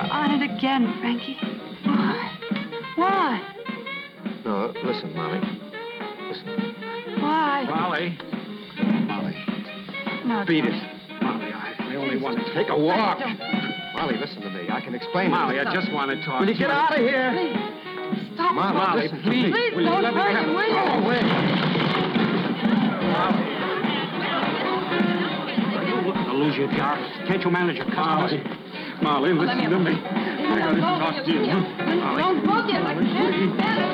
on it again, Frankie. Why? Why? No, listen, Molly. Listen. Why? Molly. No, Beat Tony. it. Molly, I only want to take a walk. Molly, listen to me. I can explain Molly, it. I just want to talk. Will you get out of here? Please, stop. Molly, Molly, please. Please, Will you don't let me hurt have him, will you? Go away. Molly. I'll lose your job. Can't you manage your customers? Molly, listen to me. I gotta talk to you. Don't book it like this.